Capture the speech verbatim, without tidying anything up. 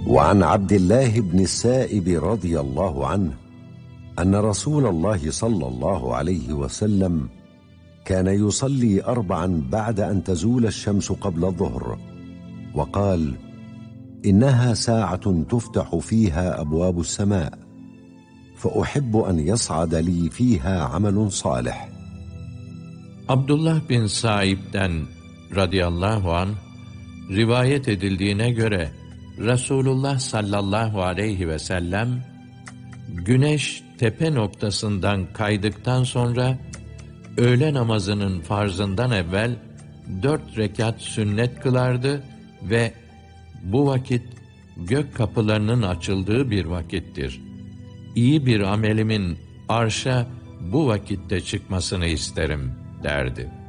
وعن عبد الله بن السائب رضي الله عنه أن رسول الله صلى الله عليه وسلم كان يصلي أربعا بعد أن تزول الشمس قبل الظهر، وقال: إنها ساعة تفتح فيها أبواب السماء، فأحب أن يصعد لي فيها عمل صالح. Abdullah bin Saib'den radıyallahu anh rivayet edildiğine göre Resulullah sallallahu aleyhi ve sellem güneş tepe noktasından kaydıktan sonra öğle namazının farzından evvel dört rekat sünnet kılardı ve bu vakit gök kapılarının açıldığı bir vakittir. İyi bir amelimin arşa bu vakitte çıkmasını isterim derdi.